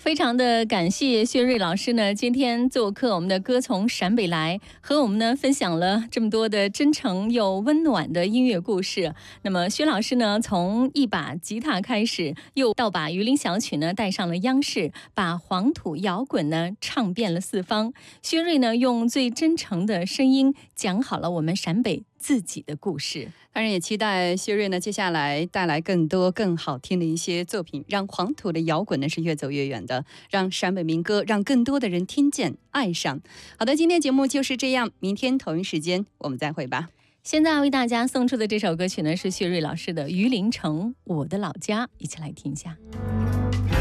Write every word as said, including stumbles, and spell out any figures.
非常的感谢薛瑞老师呢，今天做客我们的歌从陕北来，和我们呢分享了这么多的真诚又温暖的音乐故事。那么薛老师呢，从一把吉他开始，又到把榆林小曲呢带上了央视，把黄土摇滚呢唱遍了四方。薛瑞呢，用最真诚的声音讲好了我们陕北自己的故事。 当然也期待薛瑞呢接下来带来更多更好听的一些作品，让黄土的摇滚呢是越走越远的，让陕北民歌让更多的人听见爱上。好的，今天节目就是这样，明天同一时间我们再会吧。 现在为大家送出的这首歌曲呢是薛瑞老师的《榆林城我的老家》，一起来听一下。